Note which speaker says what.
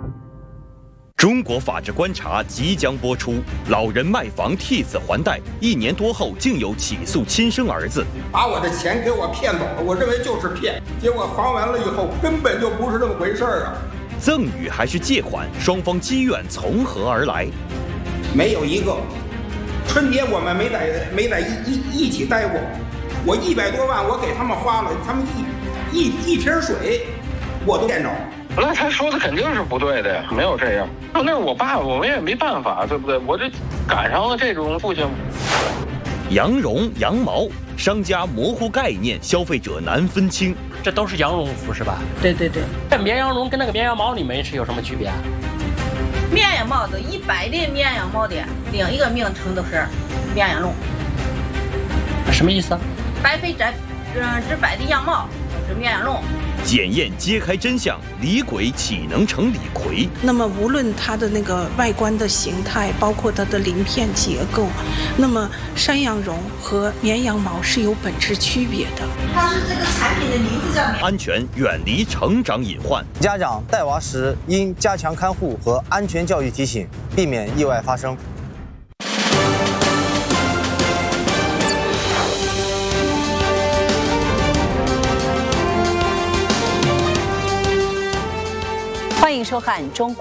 Speaker 1: 中国法制观察即将播出，老人卖房替子还贷，1年多后竟有起诉亲生儿子，
Speaker 2: 把我的钱给我骗走了，我认为就是骗，结果还完了以后根本就不是那么回事啊！
Speaker 1: 赠与还是借款，双方积怨从何而来？
Speaker 2: 没有一个，春节我们没在一起待过，我100多万我给他们花了，他们一瓶水我都见着。
Speaker 3: 那他说的肯定是不对的呀，没有这样。那是我爸，我们也没办法，对不对？我这赶上了这种父亲。
Speaker 1: 羊绒、羊毛，商家模糊概念，消费者难分清。
Speaker 4: 这都是羊绒服是吧？
Speaker 5: 对。
Speaker 4: 这绵羊绒跟那个绵羊毛里面是有什么区别啊？
Speaker 5: 绵羊毛的100的绵羊毛的另一个名称都是绵羊绒。
Speaker 4: 什么意思啊
Speaker 5: 100%的羊毛都是绵羊绒。
Speaker 1: 检验揭开真相，李鬼岂能成李逵？
Speaker 6: 那么无论它的那个外观的形态，包括它的鳞片结构，那么山羊绒和绵羊毛是有本质区别的。
Speaker 7: 它是这个产品的名字叫
Speaker 1: 安全远离成长隐患。
Speaker 8: 家长带娃时应加强看护和安全教育提醒，避免意外发生。
Speaker 9: 欢迎收看中。